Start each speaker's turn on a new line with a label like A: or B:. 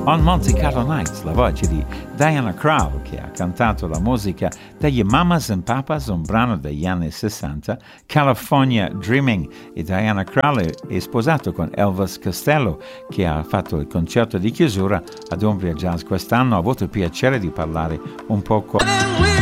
A: On Monte Carlo Nights, la voce di Diana Krall, che ha cantato la musica degli Mamas and Papas, un brano degli anni 60, California Dreaming. E Diana Krall è sposato con Elvis Costello, che ha fatto il concerto di chiusura ad Umbria Jazz quest'anno. Ho avuto il piacere di parlare un po' con